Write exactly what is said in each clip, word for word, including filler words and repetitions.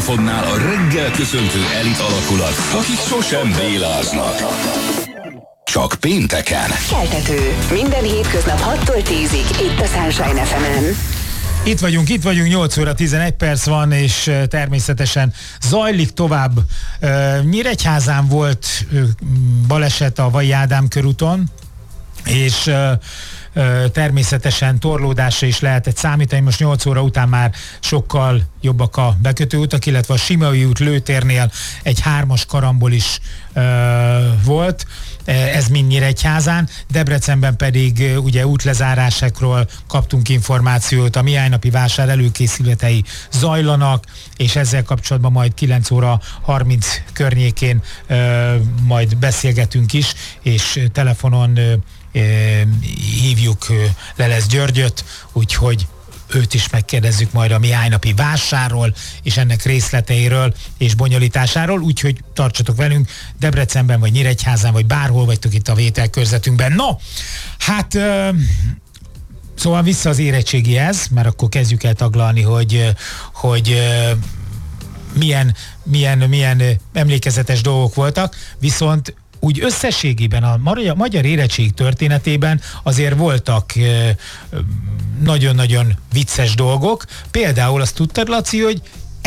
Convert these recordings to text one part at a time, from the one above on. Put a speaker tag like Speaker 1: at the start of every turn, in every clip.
Speaker 1: mikrofonnál a reggel köszöntő elit alakulat, akik sosem béláznak. Csak pénteken.
Speaker 2: Keltető. Minden hétköznap hattól tízig itt a Sunshine ef emen.
Speaker 3: Itt vagyunk, itt vagyunk, nyolc óra tizenegy perc van, és természetesen zajlik tovább. Nyíregyházán volt baleset a Vajai Ádám körúton, és természetesen torlódásra is lehetett számítani. Most nyolc óra után már sokkal jobbak a bekötőutak, illetve a Simai út lőtérnél egy hármas karambol is uh, volt. Ez mind Nyíregyházán. Debrecenben pedig uh, ugye útlezárásokról kaptunk információt. A miájnapi vásár előkészületei zajlanak, és ezzel kapcsolatban majd kilenc óra harminc környékén uh, majd beszélgetünk is, és telefonon uh, hívjuk Lelesz Györgyöt, úgyhogy őt is megkérdezzük majd a miájnapi vásárról, és ennek részleteiről és bonyolításáról, úgyhogy tartsatok velünk Debrecenben, vagy Nyíregyházán, vagy bárhol vagytok itt a vételkörzetünkben. No, hát szóval vissza az érettségihez, mert akkor kezdjük el taglalni, hogy, hogy milyen, milyen, milyen emlékezetes dolgok voltak, viszont úgy összességében a magyar érettség történetében azért voltak nagyon-nagyon vicces dolgok. Például azt tudtad, Laci, hogy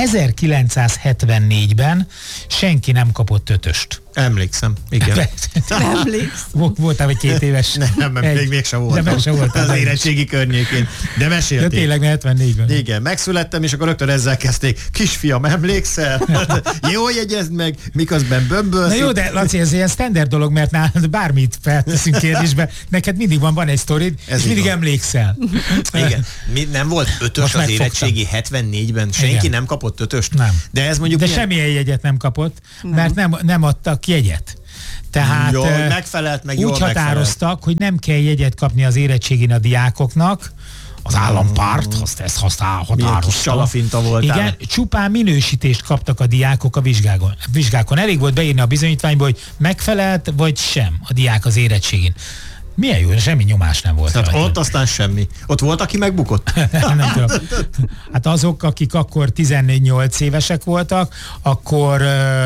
Speaker 3: ezerkilencszázhetvennégyben senki nem kapott ötöst.
Speaker 4: Emlékszem, igen.
Speaker 2: Emlékszem.
Speaker 3: Voltál vagy két éves?
Speaker 4: Nem, nem, még mégsem voltam.
Speaker 3: De mégsem voltam.
Speaker 4: Az érettségi környékén. De mesélték.
Speaker 3: De tényleg hetvennégyben.
Speaker 4: Igen, megszülettem, és akkor rögtön ezzel kezdték. Kisfiam, emlékszel? Jó, jegyezd meg, miközben bömbölsz.
Speaker 3: Na jó, de Laci, ez ilyen standard dolog, mert nálad bármit felteszünk kérdésbe. Neked mindig van, van egy sztorid, és mindig igaz. Emlékszel.
Speaker 4: Igen. Mi, nem volt ötös most az megfogtam. Érettségi hetvennégyben? Senki igen. nem kapott ötöst?
Speaker 3: Nem.
Speaker 4: De ez mondjuk
Speaker 3: de
Speaker 4: milyen...
Speaker 3: semmilyen jegyet nem kapott,
Speaker 2: nem.
Speaker 3: mert nem, nem adtak jegyet. Tehát
Speaker 4: jól megfelelt, meg
Speaker 3: úgy
Speaker 4: jól
Speaker 3: határoztak,
Speaker 4: megfelelt.
Speaker 3: hogy nem kell jegyet kapni az érettségin a diákoknak, az állampárt, azt ezt határozta.
Speaker 4: Milyen kis csalafinta voltál.
Speaker 3: Igen, csupán minősítést kaptak a diákok a vizsgákon. vizsgákon. Elég volt beírni a bizonyítványba, hogy megfelelt, vagy sem a diák az érettségin. Milyen jó, semmi nyomás nem volt.
Speaker 4: Tehát
Speaker 3: rajta.
Speaker 4: ott aztán semmi. Ott volt, aki megbukott?
Speaker 3: Nem tudom. Hát azok, akik akkor tizennyolc évesek voltak, akkor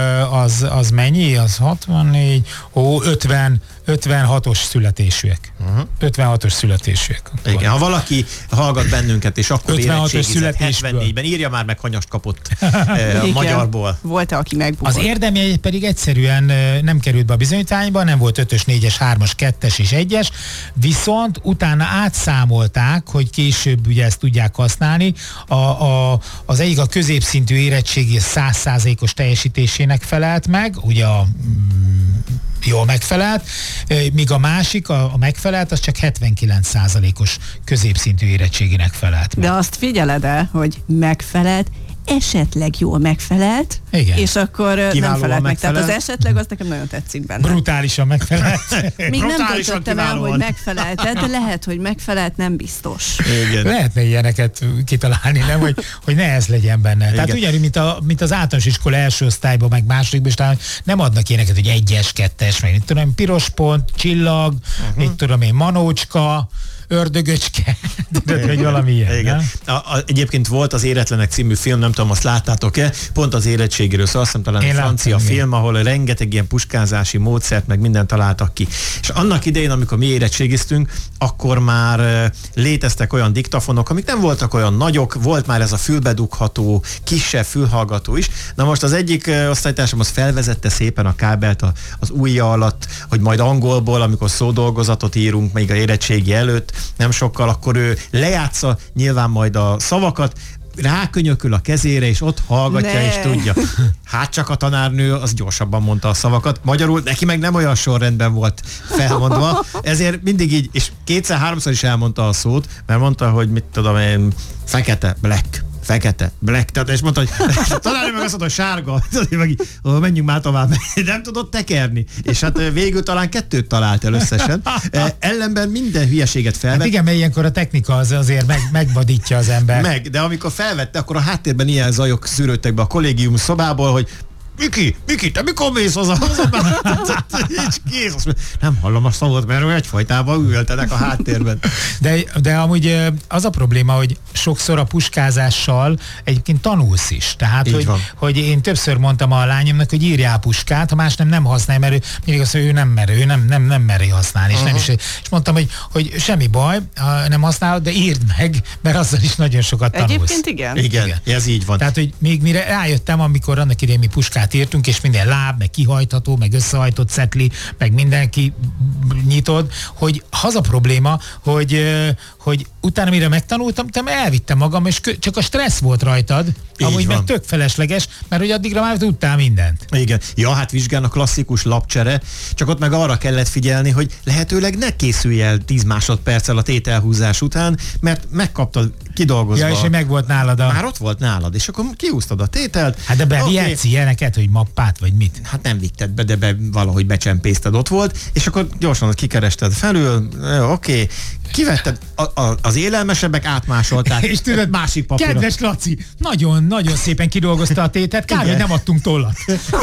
Speaker 3: az, az mennyi? Az hatvannégy, ó, ötven, ötvenhatos születésűek. Uh-huh. ötvenhatos születésűek.
Speaker 4: Igen, van. Ha valaki hallgat bennünket, és akkor
Speaker 3: érettségizett
Speaker 4: hetvennégyben, írja már meg, hanyast kapott a magyarból.
Speaker 2: Volt-e, aki megbukott?
Speaker 3: Az érdemjegy pedig egyszerűen nem került be a bizonyítványba, nem volt ötös, négyes, hármas, kettes és egyes, viszont utána átszámolták, hogy később ugye ezt tudják használni, a, a, az egyik a középszintű érettségi száz százalékos teljesítésének felelt meg, ugye a mm, jól megfelelt, míg a másik, a, a megfelelt, az csak hetvenkilenc százalékos középszintű érettséginek felelt meg.
Speaker 2: De azt figyeled el, hogy megfelelt, esetleg jól megfelelt, igen. És akkor kiválóan nem felelt meg. Tehát az esetleg az nekem nagyon tetszik benne.
Speaker 3: Brutálisan megfelelt.
Speaker 2: Még nem döntöttem el, hogy megfelelt, de lehet, hogy megfelelt, nem biztos.
Speaker 4: Igen.
Speaker 3: Lehetne ilyeneket kitalálni, nem? Hogy, hogy ne ez legyen benne. Igen. Tehát ugyanúgy, mint, a, mint az általános iskola első osztályban, meg másodikban, és talán nem adnak ilyeneket, hogy egyes, kettes, meg mit tudom, piros pont, csillag, uh-huh. mit tudom én, manócska, ördögöcske, hogy valami ilyen.
Speaker 4: Igen. A, a, egyébként volt az Éretlenek című film, nem tudom, azt láttátok-e, pont az érettségéről, szóval azt hiszem talán egy francia film, mi? Ahol rengeteg ilyen puskázási módszert, meg mindent találtak ki. És annak idején, amikor mi érettségiztünk, akkor már léteztek olyan diktafonok, amik nem voltak olyan nagyok, volt már ez a fülbedugható, kisebb fülhallgató is. Na most az egyik osztálytársam az felvezette szépen a kábelt a, az ujja alatt, hogy majd angolból, amikor szódolgozatot írunk, még a érettségi előtt, nem sokkal, akkor ő lejátsza nyilván majd a szavakat, rákönyökül a kezére, és ott hallgatja, ne. És tudja. Hát csak a tanárnő az gyorsabban mondta a szavakat. Magyarul neki meg nem olyan sorrendben volt felmondva, ezért mindig így, és kétszer-háromszor is elmondta a szót, mert mondta, hogy mit tudom én, fekete, black, fekete, black, tehát és mondta, hogy találja meg azt mondta, hogy sárga, meg így, oh, menjünk már tovább, nem tudott tekerni, és hát végül talán kettőt talált el összesen. Ellenben minden hülyeséget felvett.
Speaker 3: Hát igen, mert ilyenkor a technika az azért meg, megvadítja az ember.
Speaker 4: Meg, de amikor felvette, akkor a háttérben ilyen zajok szűrődtek be a kollégium szobából, hogy Miki, Miki, te mikor mész haza? Nincs kész. Nem hallom a szavot, mert egyfajtában ültenek a háttérben.
Speaker 3: De, de amúgy az a probléma, hogy sokszor a puskázással egyébként tanulsz is. Tehát, hogy, hogy én többször mondtam a lányomnak, hogy írjál puskát, ha más nem, nem használj, mert ő, mindig azt mondja, ő nem mer, ő nem, nem, nem meri használni. És, nem is, és mondtam, hogy, hogy semmi baj, nem használod, de írd meg, mert azzal is nagyon sokat tanulsz.
Speaker 2: Egyébként igen.
Speaker 4: Igen, igen. Ez így van.
Speaker 3: Tehát, hogy még mire rájöttem, amikor annak idején mi puskát írtunk, és minden láb, meg kihajtható, meg összehajtott cetli, meg mindenki nyitod, hogy az a probléma, hogy, hogy utána mire megtanultam, te elvittem magam, és csak a stressz volt rajtad, így amúgy van. Meg tök felesleges, mert hogy addigra már tudtál mindent.
Speaker 4: Igen. Ja, hát vizsgán a klasszikus lapcsere, csak ott meg arra kellett figyelni, hogy lehetőleg ne készülj el tíz másodperccel a tételhúzás után, mert megkaptad kidolgozva.
Speaker 3: Ja, és meg volt nálad a...
Speaker 4: Már ott volt nálad, és akkor kiúztad a tételt.
Speaker 3: Hát de bevihetsz okay. ilyeneket, hogy mappát, vagy mit?
Speaker 4: Hát nem vitted be, de be, valahogy becsempészted, ott volt, és akkor gyorsan kikerested felül, oké, okay. Kivetted, a, a, az élelmesebbek átmásolták,
Speaker 3: és tudod,
Speaker 4: másik papíron.
Speaker 3: Kedves Laci, nagyon, nagyon szépen kidolgozta a tétet, kár, hogy nem adtunk tollat.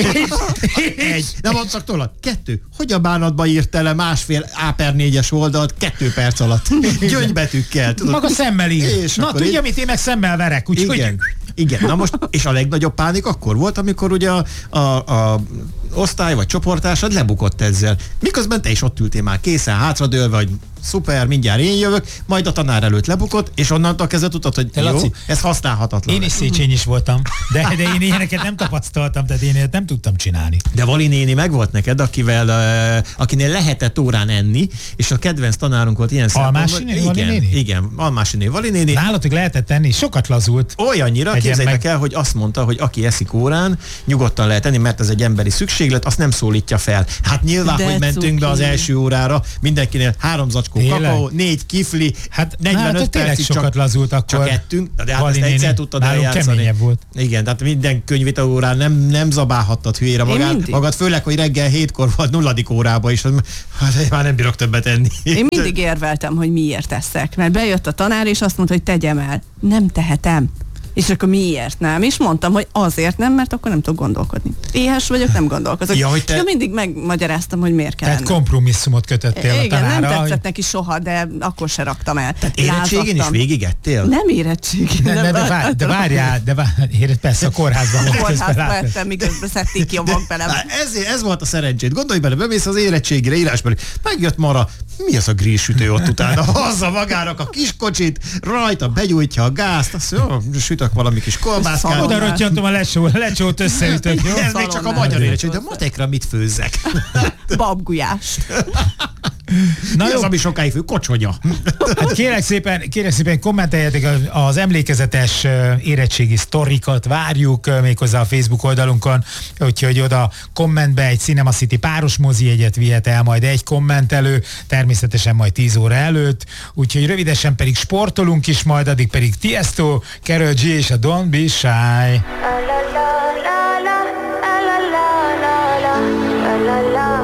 Speaker 4: Egy, nem adtak tollat. Kettő, hogy a bánatba írt le másfél á per négyes oldalt kettő perc alatt. Gyöngybetűkkel. Tudod?
Speaker 3: Maga szemmel ír. Na, tudja, én... mit én meg szemmel verek, úgyhogy...
Speaker 4: Igen. Igen, na most, és a legnagyobb pánik akkor volt, amikor ugye a, a, a osztály vagy csoporttársad lebukott ezzel. Miközben te is ott ültél már készen, hátradőlve, hogy szuper, mindjárt én jövök, majd a tanár előtt lebukott, és onnantól kezdve tudtad, hogy te, jó, Laci, ez használhatatlan.
Speaker 3: Én is Széchenyi is voltam, de, de én ilyeneket nem tapasztaltam, tehát én nem tudtam csinálni.
Speaker 4: De Vali néni meg volt neked, akivel, uh, akinél lehetett órán enni, és a kedvenc tanárunk volt ilyen
Speaker 3: Almási néni, Vali néni?
Speaker 4: Igen, Almási néni, Vali néni.
Speaker 3: Nálatok lehetett enni, sokat lazult.
Speaker 4: Olyannyira, képzeljétek meg... el, hogy azt mondta, hogy aki eszik órán, nyugodtan lehet enni, mert ez egy emberi szükséglet, azt nem szólítja fel. Hát nyilván, de hogy mentünk cuki. Be az első órára, mindenkinél három zacskó kakaó, négy kifli, hát negyvenöt hát, percig
Speaker 3: sokat csak, lazult akkor.
Speaker 4: Csak ettünk, de hát ezt egyszer tudtad eljátszani.
Speaker 3: Volt.
Speaker 4: Igen, tehát minden könyvvita órán nem, nem zabálhattad hülyére magad, magad, főleg, hogy reggel hétkor volt nulladik órába is, hát már nem bírok többet enni.
Speaker 2: Én mindig érveltem, hogy miért eszek, mert bejött a tanár, és azt mondta, hogy tegyem el. Nem tehetem. És akkor miért nem? És mondtam, hogy azért nem, mert akkor nem tudok gondolkodni. Éhes vagyok, nem gondolkozok. Ja, hogy te... ja, mindig megmagyaráztam, hogy miért kell.
Speaker 3: Tehát kompromisszumot kötöttél
Speaker 2: igen,
Speaker 3: a tanára.
Speaker 2: Igen, nem tetszett
Speaker 3: hogy...
Speaker 2: neki soha, de akkor se raktam el.
Speaker 4: Tehát érettségén is végigettél?
Speaker 2: Nem érettségén.
Speaker 3: Ne, ne, de, vár, de várjál, de várjál, persze a kórházban.
Speaker 2: A kórházban lettem, miközben szedték jobban velem.
Speaker 4: Ez, ez volt a szerencsét. Gondolj bele, bemész az érettségére, írásban, megjött Mara, mi az a grillsütő ott utána? Hozza magának a kis kocsit, rajta begyújtja a gázt, azt mondja, sütök valami kis kolbászkát.
Speaker 3: Oda röttyantom a lecsót, lecsót összeütök, jó?
Speaker 4: Ez még csak a magyar érettség, de matekra mit főzzek?
Speaker 2: Babgulyást.
Speaker 3: Na
Speaker 4: mi az, ami sokáig fő? Kocsonya.
Speaker 3: Hát kérek szépen, kérek szépen kommenteljetek az emlékezetes érettségi sztorikat, várjuk méghozzá a Facebook oldalunkon, úgyhogy oda kommentbe egy Cinema City páros mozi jegyet vihet el majd egy kommentelő, természetesen majd tíz óra előtt, úgyhogy rövidesen pedig sportolunk is majd, addig pedig Tiesto, Karol G és a Don't Be Shy.